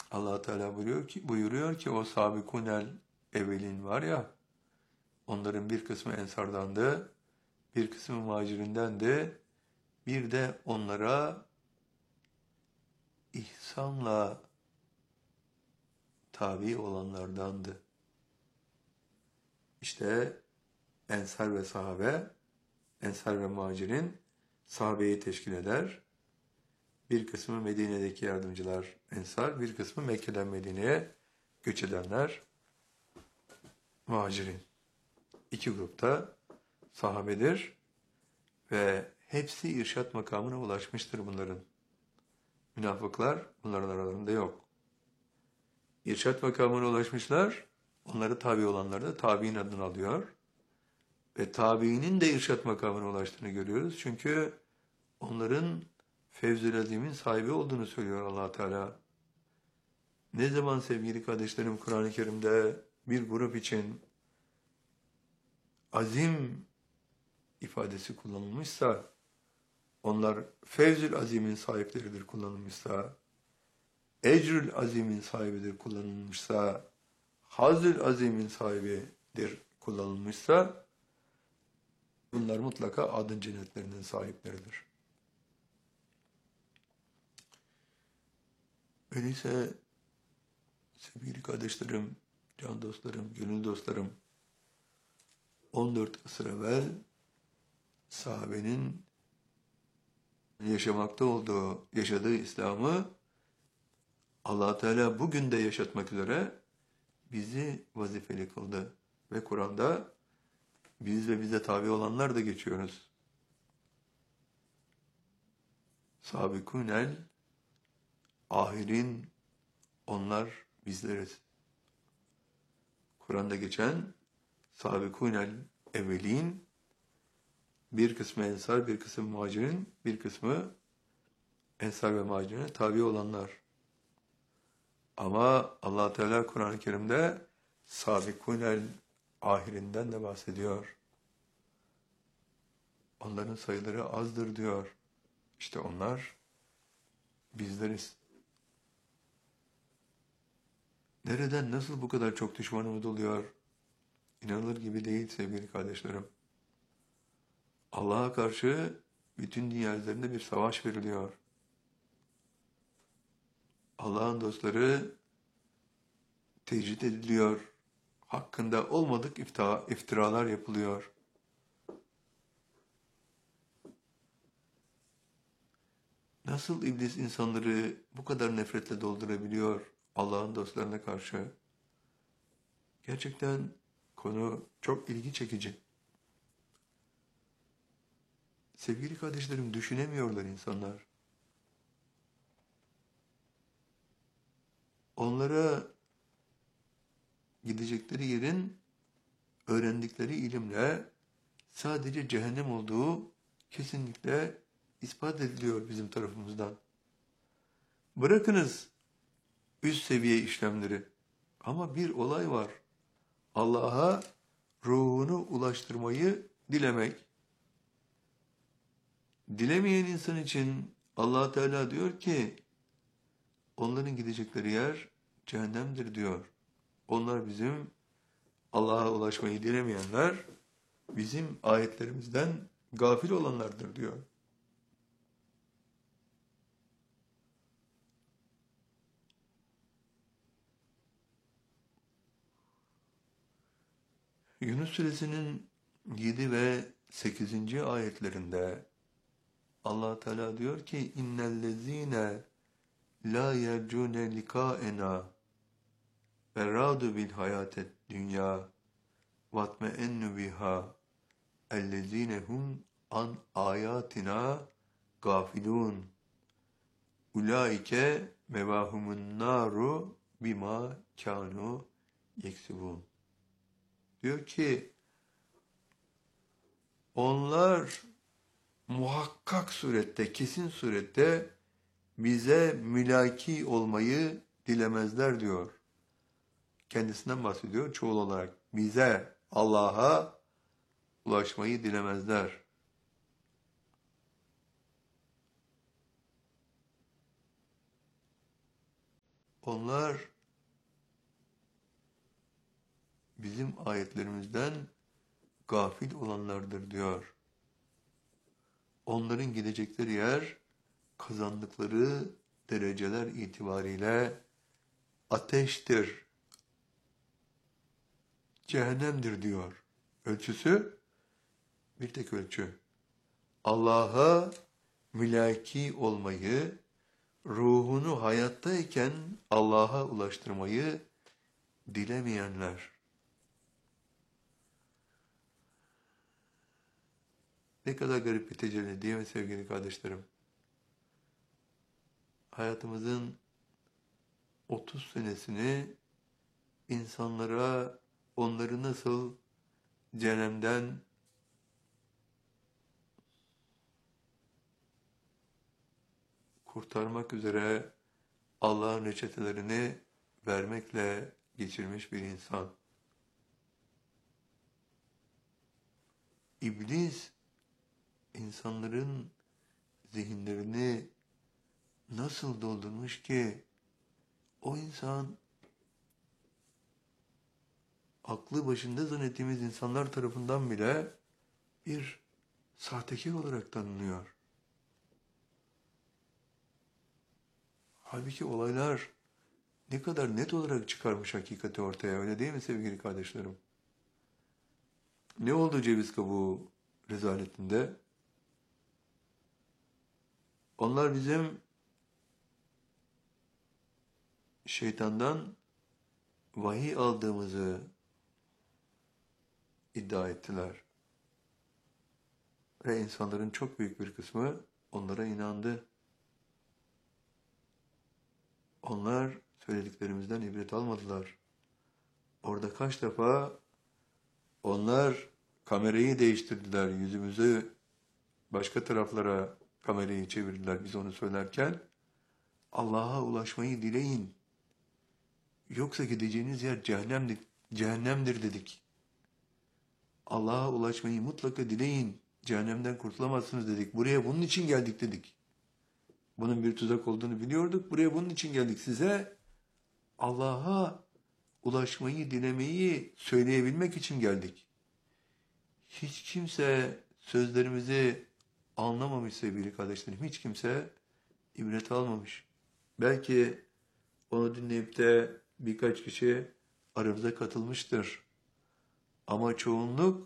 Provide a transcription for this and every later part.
Allah Teala buyuruyor ki o sabikunel evvelin var ya, onların bir kısmı ensardandı, bir kısmı muhacirindendi, bir de onlara ihsanla tabi olanlardandı. İşte ensar ve sahabe, ensar ve muhacirin sahabeyi teşkil eder. Bir kısmı Medine'deki yardımcılar ensar, bir kısmı Mekke'den Medine'ye göç edenler muhacirin. İki grupta sahabedir ve hepsi irşat makamına ulaşmıştır bunların. Münafıklar bunların aralarında yok. İrşat makamına ulaşmışlar, onlara tabi olanlar da tabi'in adını alıyor. Ve tabi'inin de irşat makamına ulaştığını görüyoruz. Çünkü onların Fevzül Azim'in sahibi olduğunu söylüyor Allah Teala. Ne zaman sevgili kardeşlerim Kur'an-ı Kerim'de bir grup için azim ifadesi kullanılmışsa, onlar Fevzül Azim'in sahipleridir kullanılmışsa, Ecrül Azim'in sahibidir kullanılmışsa, Hazül Azim'in sahibidir kullanılmışsa, bunlar mutlaka adın cennetlerinin sahipleridir. Öyleyse sevgili kardeşlerim, can dostlarım, gönül dostlarım, 14 asır evvel sahabenin yaşadığı İslam'ı Allah Teala bugün de yaşatmak üzere bizi vazifeli kıldı. Ve Kur'an'da biz ve bize tabi olanlar da geçiyoruz. Sabikunel ahirin, onlar bizleriz. Kur'an'da geçen sabikunel evvelin, bir kısmı ensar, bir kısmı muhacirin, bir kısmı ensar ve muhacirine tabi olanlar. Ama Allah Teala Kur'an-ı Kerim'de sabikunel ahirinden de bahsediyor. Onların sayıları azdır diyor. İşte onlar bizleriz. Nereden, nasıl bu kadar çok düşmanımız oluyor? İnanılır gibi değil sevgili kardeşlerim. Allah'a karşı bütün dünya üzerinde bir savaş veriliyor. Allah'ın dostları tecrit ediliyor. Hakkında olmadık iftiralar yapılıyor. Nasıl iblis insanları bu kadar nefretle doldurabiliyor Allah'ın dostlarına karşı? Gerçekten konu çok ilgi çekici. Sevgili kardeşlerim, düşünemiyorlar insanlar. Onlara gidecekleri yerin öğrendikleri ilimle sadece cehennem olduğu kesinlikle ispat ediliyor bizim tarafımızdan. Bırakınız üst seviye işlemleri. Ama bir olay var. Allah'a ruhunu ulaştırmayı dilemek. Dilemeyen insan için Allah Teala diyor ki, onların gidecekleri yer cehennemdir diyor. Onlar bizim Allah'a ulaşmayı dilemeyenler, bizim ayetlerimizden gafil olanlardır diyor. Yunus Suresinin 7 ve 8. ayetlerinde Allah Teala diyor ki innellezine la yercune likaena berradu bil hayatet dünya vatmeennu biha ellezine hum an ayatina gafilun ulaike mevahumun naru bima kanu yeksibun. Diyor ki onlar muhakkak surette, kesin surette bize mülaki olmayı dilemezler diyor. Kendisinden bahsediyor çoğul olarak. Bize, Allah'a ulaşmayı dilemezler. Onlar bizim ayetlerimizden gafil olanlardır diyor. Onların gidecekleri yer kazandıkları dereceler itibariyle ateştir, cehennemdir diyor. Ölçüsü bir tek ölçü. Allah'a mülaki olmayı, ruhunu hayattayken Allah'a ulaştırmayı dilemeyenler. Ne kadar garip bir tecelli değil mi sevgili kardeşlerim? Hayatımızın 30 senesini insanlara onları nasıl cehennemden kurtarmak üzere Allah'ın reçetelerini vermekle geçirmiş bir insan. İblis insanların zihinlerini nasıl doldurmuş ki o insan aklı başında zannettiğimiz insanlar tarafından bile bir sahtekar olarak tanınıyor. Halbuki olaylar ne kadar net olarak çıkarmış hakikati ortaya, öyle değil mi sevgili kardeşlerim? Ne oldu ceviz kabuğu rezaletinde? Onlar bizim şeytandan vahiy aldığımızı iddia ettiler. Ve insanların çok büyük bir kısmı onlara inandı. Onlar söylediklerimizden ibret almadılar. Orada kaç defa onlar kamerayı değiştirdiler, yüzümüzü başka taraflara kamerayı çevirdiler biz onu söylerken. Allah'a ulaşmayı dileyin. Yoksa gideceğiniz yer cehennemdir dedik. Allah'a ulaşmayı mutlaka dileyin. Cehennemden kurtulamazsınız dedik. Buraya bunun için geldik dedik. Bunun bir tuzak olduğunu biliyorduk. Buraya bunun için geldik. Size Allah'a ulaşmayı, dilemeyi söyleyebilmek için geldik. Hiç kimse sözlerimizi anlamamış sevgili kardeşlerim. Hiç kimse ibret almamış. Belki onu dinleyip de birkaç kişi aramıza katılmıştır. Ama çoğunluk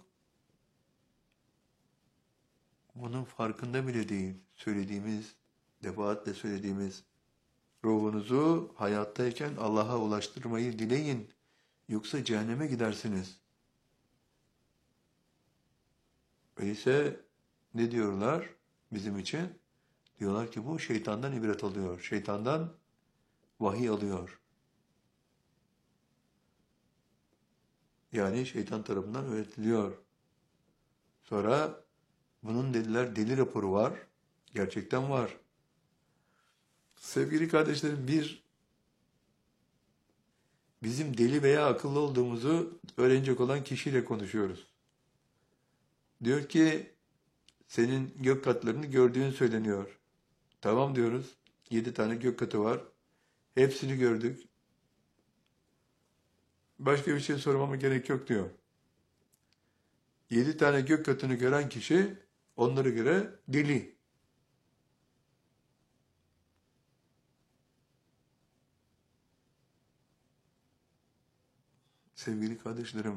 bunun farkında bile değil. Defaatle söylediğimiz ruhunuzu hayattayken Allah'a ulaştırmayı dileyin. Yoksa cehenneme gidersiniz. Öyleyse ne diyorlar bizim için? Diyorlar ki bu şeytandan ibret alıyor. Şeytandan vahiy alıyor. Yani şeytan tarafından öğretiliyor. Sonra bunun dediler deli raporu var. Gerçekten var. Sevgili kardeşlerim bizim deli veya akıllı olduğumuzu öğrenecek olan kişiyle konuşuyoruz. Diyor ki senin gök katlarını gördüğün söyleniyor. Tamam diyoruz. 7 tane gök katı var. Hepsini gördük. Başka bir şey sormama gerek yok diyor. 7 tane gök katını gören kişi onlara göre deli. Sevgili kardeşlerim,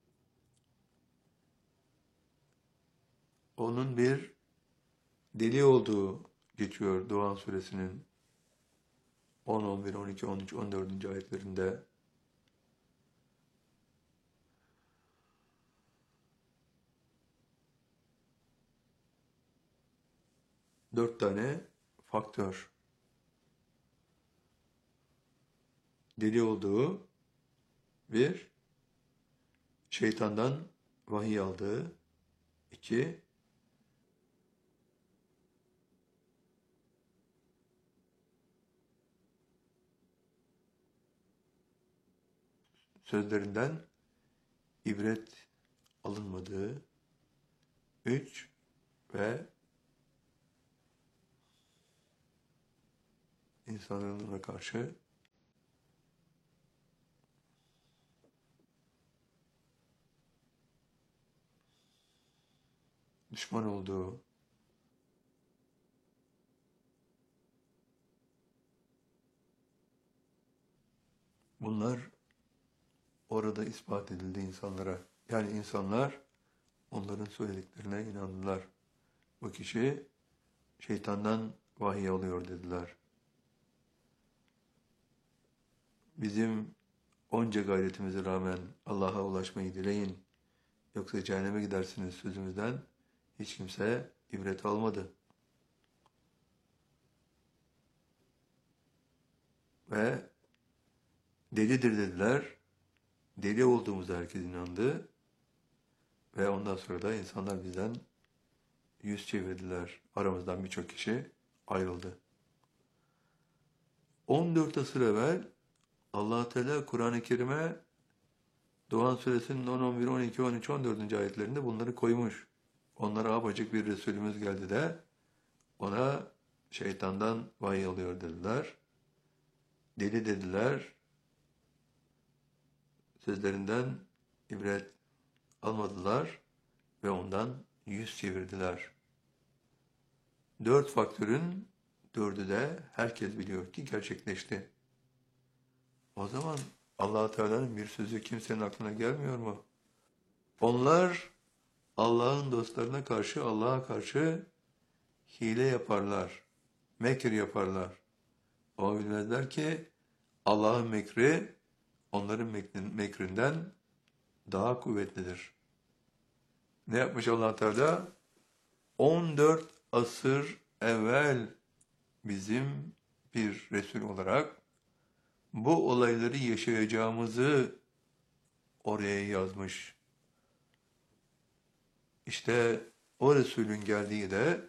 onun bir deli olduğu geçiyor Doğan suresinin 10, 11, 12, 13, 14. ayetlerinde. Dört tane faktör. Deli olduğu, bir, şeytandan vahiy aldığı, iki, sözlerinden ibret alınmadığı, üç ve insanlara karşı düşman olduğu, bunlar orada ispat edildi insanlara. Yani insanlar onların söylediklerine inandılar. Bu kişi şeytandan vahiy alıyor dediler. Bizim onca gayretimize rağmen Allah'a ulaşmayı dileyin. Yoksa cehenneme gidersiniz sözümüzden hiç kimse ibret almadı. Ve delidir dediler. Deli olduğumuza herkes inandı. Ve ondan sonra da insanlar bizden yüz çevirdiler. Aramızdan birçok kişi ayrıldı. 14 asır evvel Allah Teala Kur'an-ı Kerim'e Doğan Suresinin 10, 11, 12, 13, 14. ayetlerinde bunları koymuş. Onlara apacık bir Resulümüz geldi de ona şeytandan vahiy alıyor dediler. Deli dediler. Sözlerinden ibret almadılar ve ondan yüz çevirdiler. 4 faktörün 4'ü de herkes biliyor ki gerçekleşti. O zaman Allah Teala'nın bir sözü kimsenin aklına gelmiyor mu? Onlar Allah'ın dostlarına karşı, Allah'a karşı hile yaparlar, mekir yaparlar. Ama bilmezler ki Allah'ın mekri onların mekrinden daha kuvvetlidir. Ne yapmış Allah Teala? 14 asır evvel bizim bir Resul olarak bu olayları yaşayacağımızı oraya yazmış. İşte o Resulün geldiği de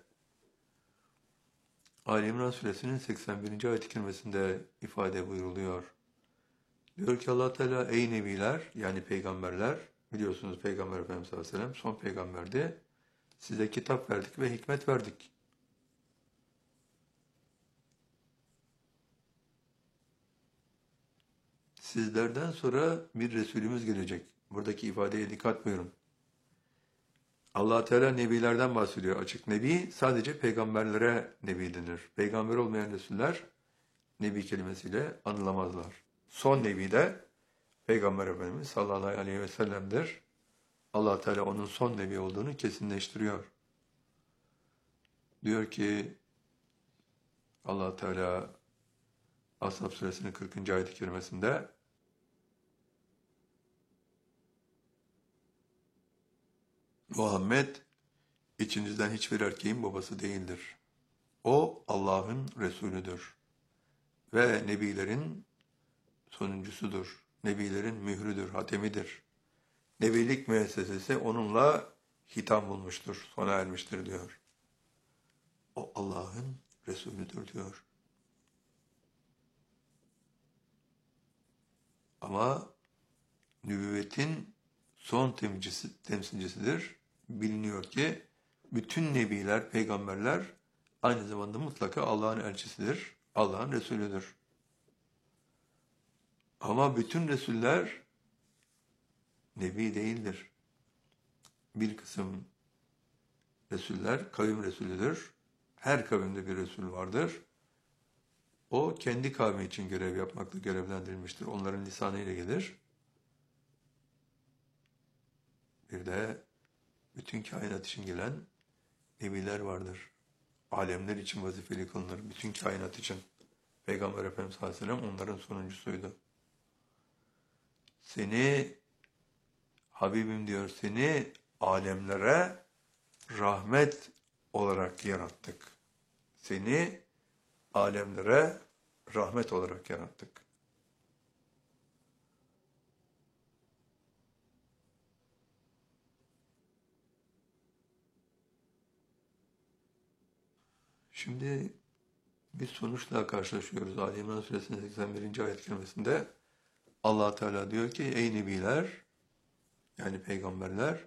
Ali İmran Suresinin 81. ayet-i kerimesinde ifade buyruluyor. Diyor ki Allah Teala ey nebiler yani peygamberler biliyorsunuz Peygamber Efendimiz sallallahu aleyhi ve sellem son peygamberdi. Size kitap verdik ve hikmet verdik. Sizlerden sonra bir Resulümüz gelecek. Buradaki ifadeye dikkat buyurun. Allah Teala nebilerden bahsediyor. Açık nebi sadece peygamberlere nebi denir. Peygamber olmayan Resuller nebi kelimesiyle anılamazlar. Son nebi de Peygamber Efendimiz sallallahu aleyhi ve sellem'dir. Allah Teala onun son nebi olduğunu kesinleştiriyor. Diyor ki Allah Teala Ashab suresinin 40. ayet-i kerimesinde Muhammed içinizden hiçbir erkeğin babası değildir. O Allah'ın Resulüdür ve nebilerin sonuncusudur. Nebilerin mührüdür, hatemidir. Nebilik müessesesi onunla hitam bulmuştur, sona ermiştir diyor. O Allah'ın Resulüdür diyor. Ama nübüvvetin son temsilcisidir. Biliniyor ki bütün nebiler, peygamberler aynı zamanda mutlaka Allah'ın elçisidir, Allah'ın Resulüdür. Ama bütün Resuller nebi değildir. Bir kısım Resuller kavim Resulüdür. Her kavimde bir Resul vardır. O kendi kavmi için görev yapmakla görevlendirilmiştir. Onların lisanıyla gelir. Bir de bütün kainat için gelen nebiler vardır. Alemler için vazifeli kılınır. Bütün kainat için. Peygamber Efendimiz sallallahu aleyhi ve sellem onların sonuncusuydu. Seni Habibim diyor seni alemlere rahmet olarak yarattık. Seni alemlere rahmet olarak yarattık. Şimdi bir sonuçla karşılaşıyoruz. Ali İmran Suresinin 81. ayet kerimesinde Allah Teala diyor ki ey nebiler yani peygamberler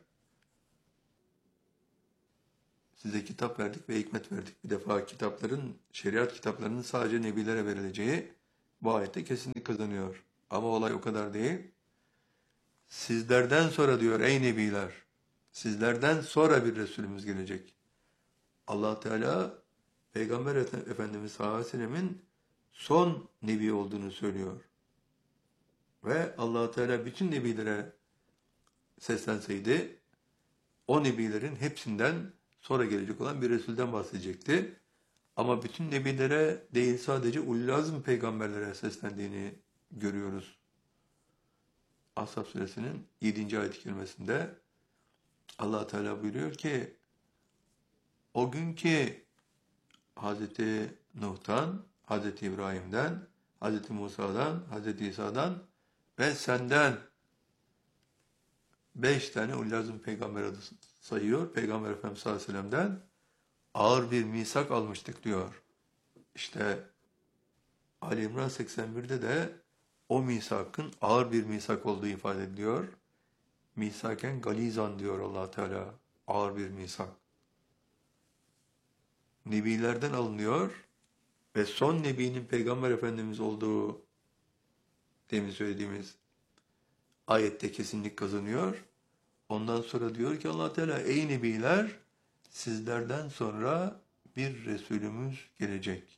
size kitap verdik ve hikmet verdik. Bir defa kitapların, şeriat kitaplarının sadece nebilere verileceği bu ayette kesinlik kazanıyor. Ama olay o kadar değil. Sizlerden sonra diyor ey nebiler, Sizlerden sonra bir Resulümüz gelecek. Allah Teala Peygamber Efendimiz sallallahu aleyhi ve sellemin son nebi olduğunu söylüyor. Ve Allah Teala bütün nebilere seslenseydi, o nebilerin hepsinden sonra gelecek olan bir Resul'den bahsedecekti. Ama bütün nebilere değil, sadece ulul-azm peygamberlere seslendiğini görüyoruz. Ahzab suresinin 7. ayet-i kerimesinde Allah Teala buyuruyor ki, o gün ki Hazreti Nuh'tan, Hazreti İbrahim'den, Hazreti Musa'dan, Hazreti İsa'dan ve senden 5 tane ulul-azm peygamber adı sayıyor. Peygamber Efendimiz sallallahu aleyhi ve sellem'den ağır bir misak almıştık diyor. İşte Ali İmran 81'de de o misakın ağır bir misak olduğu ifade ediliyor. Misaken galizan diyor Allah Teala. Ağır bir misak. Nebilerden alınıyor ve son nebinin Peygamber Efendimiz olduğu demin söylediğimiz ayette kesinlik kazanıyor. Ondan sonra diyor ki Allah Teala, ey nebiler, sizlerden sonra bir Resulümüz gelecek.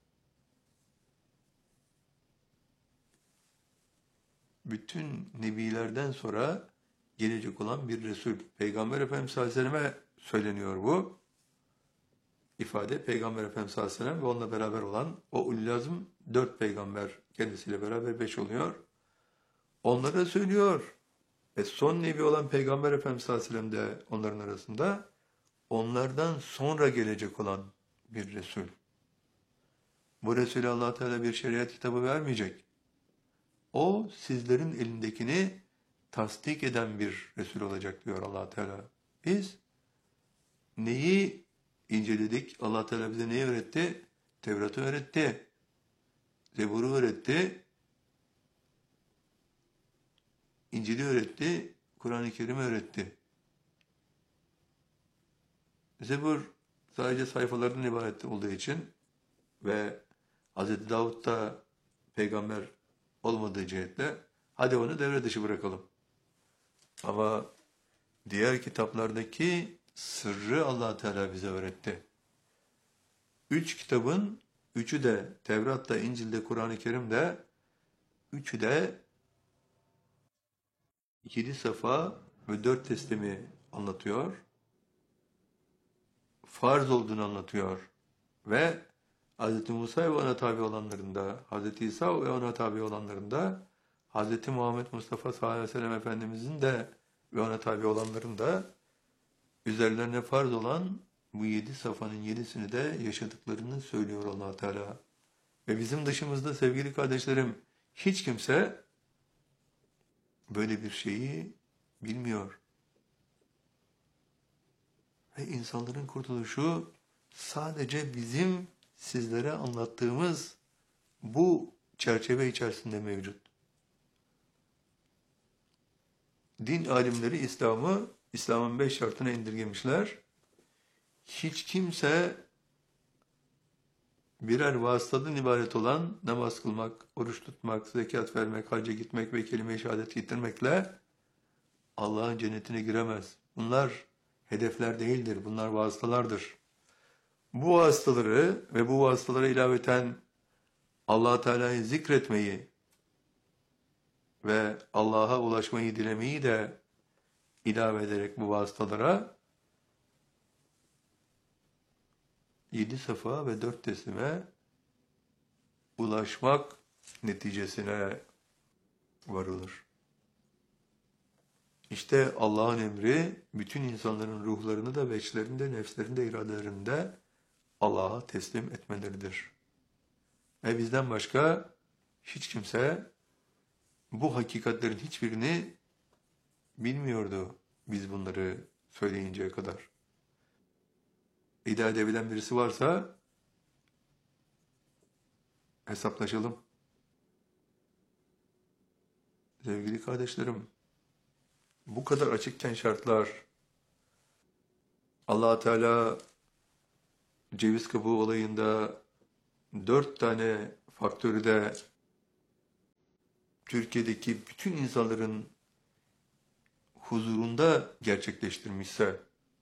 Bütün nebilerden sonra gelecek olan bir Resul. Peygamber Efendimiz sallallahu aleyhi ve selleme söyleniyor bu ifade. Peygamber Efendimiz sallallahu aleyhi ve sellem ve onunla beraber olan o ulul-azm 4 peygamber, kendisiyle beraber 5 oluyor. Onlara söylüyor. Ve son nebi olan Peygamber Efendimiz sallallahu aleyhi ve sellem de onların arasında, onlardan sonra gelecek olan bir Resul. Bu Resul'e Allah Teala bir şeriat kitabı vermeyecek. O sizlerin elindekini tasdik eden bir Resul olacak diyor Allah Teala. Biz neyi inceledik? Allah Teala bize neyi öğretti? Tevrat'ı öğretti. Zebur'u öğretti. İncil'i öğretti. Kur'an-ı Kerim'i öğretti. Zebur sadece sayfalardan ibaret olduğu için ve Hz. Davud da peygamber olmadığı cihetle hadi onu devre dışı bırakalım. Ama diğer kitaplardaki sırrı Allah Teala bize öğretti. 3 kitabın, 3'ü de Tevrat'ta, İncil'de, Kur'an-ı Kerim'de, 3'ü de 7 safa ve 4 teslimi anlatıyor. Farz olduğunu anlatıyor. Ve Hz. Musa ve ona tabi olanlarında, Hz. İsa ve ona tabi olanlarında, Hz. Muhammed Mustafa sallallahu aleyhi ve sellem Efendimizin de ve ona tabi olanların da üzerlerine farz olan bu 7 safanın 7'sini de yaşadıklarını söylüyor Allah Teala. Ve bizim dışımızda sevgili kardeşlerim, hiç kimse böyle bir şeyi bilmiyor. Ve insanların kurtuluşu sadece bizim sizlere anlattığımız bu çerçeve içerisinde mevcut. Din alimleri İslam'ın 5 şartına indirgemişler. Hiç kimse birer vasıtadan ibaret olan namaz kılmak, oruç tutmak, zekat vermek, hacca gitmek ve kelime-i şehadet getirmekle Allah'ın cennetine giremez. Bunlar hedefler değildir, bunlar vasıtalardır. Bu vasıtaları ve bu vasıtalara ilaveten Allah Teala'yı zikretmeyi ve Allah'a ulaşmayı dilemeyi de ilave ederek bu vasıtalara 7 safa ve 4 teslime ulaşmak neticesine varılır. İşte Allah'ın emri bütün insanların ruhlarını da ve içlerini de, nefslerini de, iradelerini de Allah'a teslim etmeleridir. Ve bizden başka hiç kimse bu hakikatlerin hiçbirini bilmiyordu biz bunları söyleyinceye kadar. İddia edebilen birisi varsa hesaplaşalım. Sevgili kardeşlerim, bu kadar açıkken şartlar, Allah Teala ceviz kabuğu olayında 4 tane faktörü de Türkiye'deki bütün insanların huzurunda gerçekleştirmişse,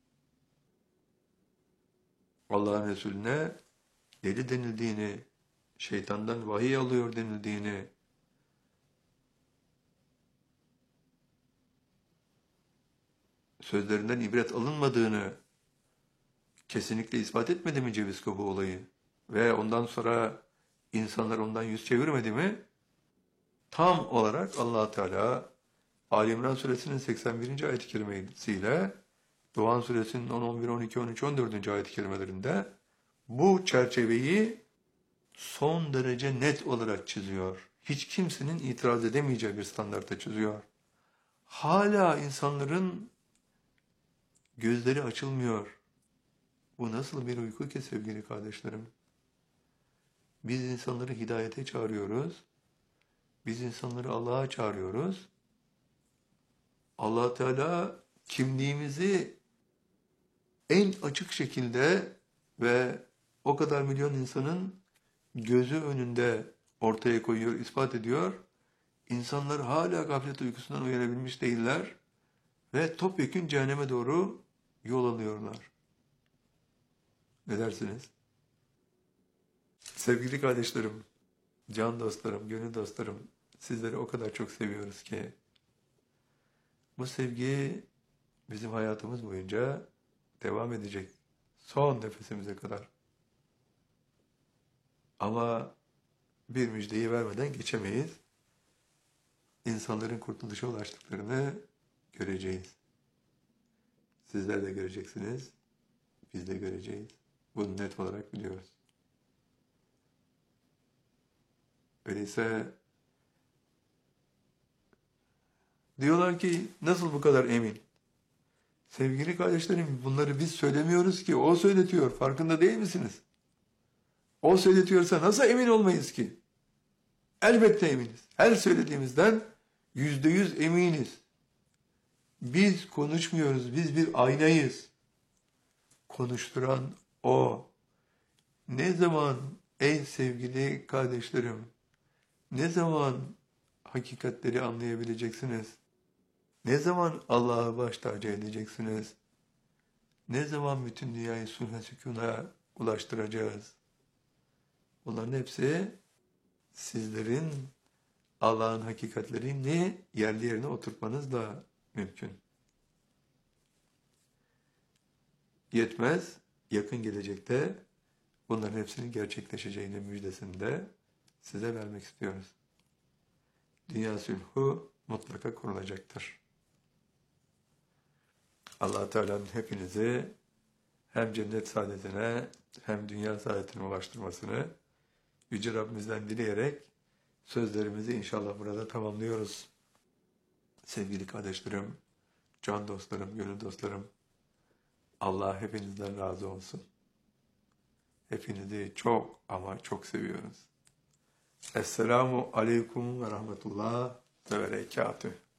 Allah'ın Resulüne deli denildiğini, şeytandan vahiy alıyor denildiğini, sözlerinden ibret alınmadığını kesinlikle ispat etmedi mi ceviz kabuğu olayı? Ve ondan sonra insanlar ondan yüz çevirmedi mi? Tam olarak Allah Teala Ali İmran suresinin 81. ayet-i kerimesiyle Doğan suresinin 10, 11, 12, 13, 14. ayet-i kerimelerinde bu çerçeveyi son derece net olarak çiziyor. Hiç kimsenin itiraz edemeyeceği bir standartta çiziyor. Hala insanların gözleri açılmıyor. Bu nasıl bir uyku ki sevgili kardeşlerim? Biz insanları hidayete çağırıyoruz. Biz insanları Allah'a çağırıyoruz. Allah Teala kimliğimizi en açık şekilde ve o kadar milyon insanın gözü önünde ortaya koyuyor, ispat ediyor. İnsanlar hala gaflet uykusundan uyanabilmiş değiller ve topyekün cehenneme doğru yol alıyorlar. Ne dersiniz? Sevgili kardeşlerim, can dostlarım, gönül dostlarım, sizleri o kadar çok seviyoruz ki bu sevgi bizim hayatımız boyunca devam edecek. Son nefesimize kadar. Ama bir müjdeyi vermeden geçemeyiz. İnsanların kurtuluşa ulaştıklarını göreceğiz. Sizler de göreceksiniz. Biz de göreceğiz. Bunu net olarak biliyoruz. Öyleyse diyorlar ki nasıl bu kadar emin? Sevgili kardeşlerim, bunları biz söylemiyoruz ki o söyletiyor. Farkında değil misiniz? O söyletiyorsa nasıl emin olmayız ki? Elbette eminiz. Her söylediğimizden %100 eminiz. Biz konuşmuyoruz. Biz bir aynayız. Konuşturan o. Ne zaman ey sevgili kardeşlerim, ne zaman hakikatleri anlayabileceksiniz? Ne zaman Allah'ı baş tacı edeceksiniz? Ne zaman bütün dünyayı sulh sükûna ulaştıracağız? Bunların hepsi sizlerin Allah'ın hakikatlerini yerli yerine oturtmanızla mümkün. Yetmez, yakın gelecekte bunların hepsinin gerçekleşeceğini müjdesini de size vermek istiyoruz. Dünya sulhu mutlaka kurulacaktır. Allah Teala'nın hepinizi hem cennet saadetine hem dünya saadetine ulaştırmasını Yüce Rabbimizden dileyerek sözlerimizi inşallah burada tamamlıyoruz. Sevgili kardeşlerim, can dostlarım, gönül dostlarım, Allah hepinizden razı olsun. Hepinizi çok ama çok seviyoruz. Esselamu Aleyküm ve Rahmetullah ve Berekatüh.